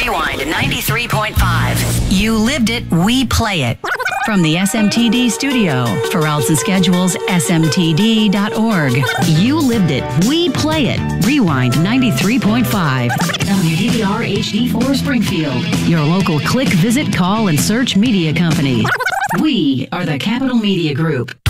Rewind 93.5. You lived it, we play it. From the SMTD studio, for routes and schedules, smtd.org. You lived it, we play it. Rewind 93.5. WDVR HD4 Springfield, your local click, visit, call, and search media company. We are the Capital Media Group.